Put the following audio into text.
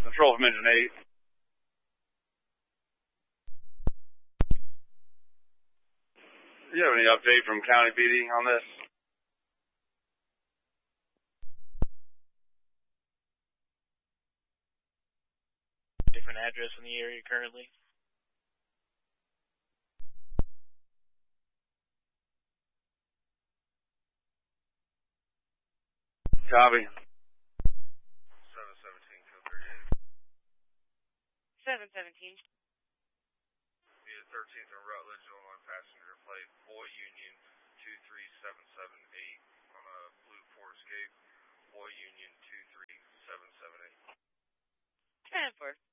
Patrol from Engine 8. Do you have any update from County PD on this? Different address in the area currently? Copy. 717, code 38. 717. Be at 13th and Rutledge, Illinois, passenger flight, Boy Union 23778 on a blue Ford Escape, Boy Union 23778. 10-4.